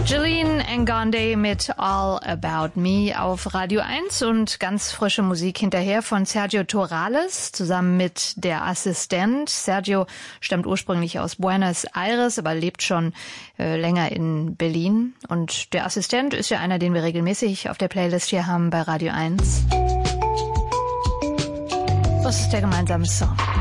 Jillian Ngande mit All About Me auf Radio 1 und ganz frische Musik hinterher von Sergio Torales zusammen mit Der Assistent. Sergio stammt ursprünglich aus Buenos Aires, aber lebt schon länger in Berlin. Und Der Assistent ist ja einer, den wir regelmäßig auf der Playlist hier haben bei Radio 1. Was ist der gemeinsame Song?